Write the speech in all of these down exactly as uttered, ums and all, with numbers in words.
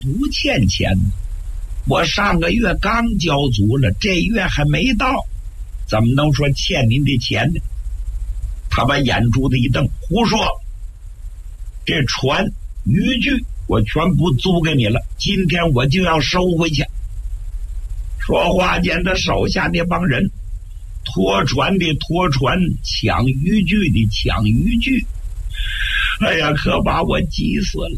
不欠钱，我上个月刚交足了，这月还没到，怎么能说欠您的钱呢？他把眼珠子一瞪，胡说，这船渔具我全部租给你了，今天我就要收回去。说话间，他手下那帮人拖船的拖船，抢渔具的抢渔具，哎呀，可把我急死了。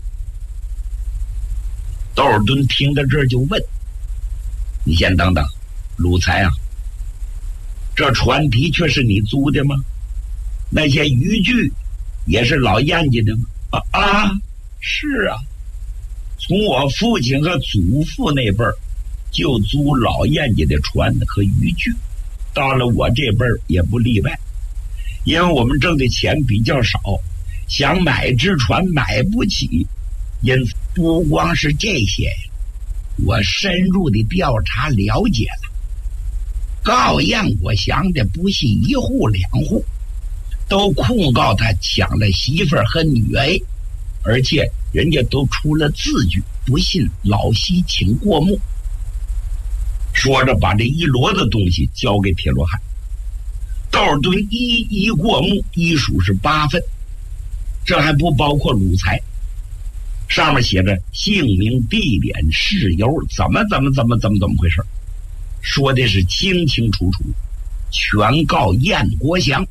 窦尔敦听到这儿就问：你先等等，鲁才啊，这船的确是你租的吗？那些渔具也是老燕家的吗？啊啊，是啊，从我父亲和祖父那辈儿就租老燕家的船和渔具，到了我这辈儿也不例外。因为我们挣的钱比较少，想买只船买不起，因此不光是这些，我深入的调查了解了，告燕国祥的不是一户两户，都控告他抢了媳妇儿和女儿，而且人家都出了字据，不信老西请过目。说着把这一摞的东西交给铁罗汉。窦尔敦一一过目，一数是八份，这还不包括鲁才，上面写着姓名、地点、事由，怎么怎么怎么怎么怎么回事，说的是清清楚楚，全告燕国祥。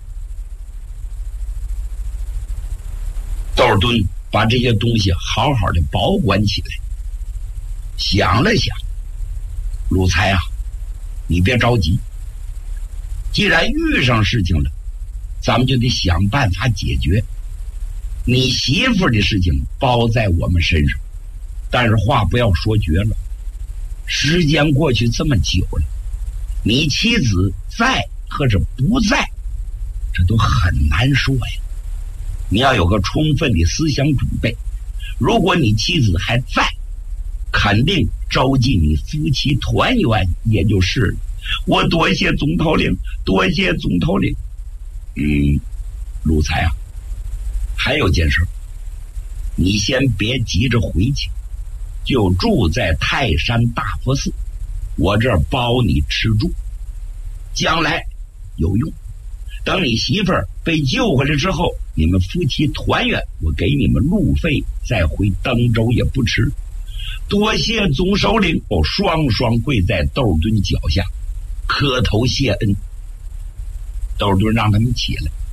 窦尔敦把这些东西好好的保管起来，想了想，鲁才啊，你别着急，既然遇上事情了，咱们就得想办法解决。你媳妇的事情包在我们身上，但是话不要说绝了，时间过去这么久了，你妻子在或者不在，这都很难说呀。你要有个充分的思想准备，如果你妻子还在，肯定召集你夫妻团圆，也就是了。我多谢总头领，多谢总头领。嗯，鲁才啊，还有件事，你先别急着回去，就住在泰山大佛寺，我这儿包你吃住，将来有用。等你媳妇儿被救回来之后，你们夫妻团圆，我给你们路费，再回登州也不迟。多谢总首领，我双双跪在窦尔敦脚下磕头谢恩。窦尔敦让他们起来，